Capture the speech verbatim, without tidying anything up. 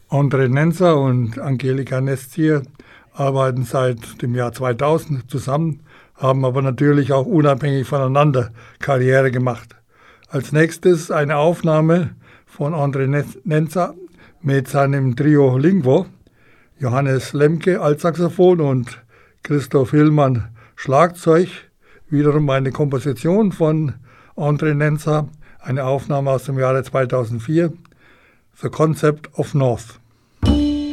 André Nenzer und Angelika Nestier arbeiten seit dem Jahr zweitausend zusammen, haben aber natürlich auch unabhängig voneinander Karriere gemacht. Als nächstes eine Aufnahme von André Nenzer mit seinem Trio Lingvo, Johannes Lemke Altsaxophon und Christoph Hillmann Schlagzeug, wiederum eine Komposition von André Nenzer, eine Aufnahme aus dem Jahre zweitausendvier, The Concept of North.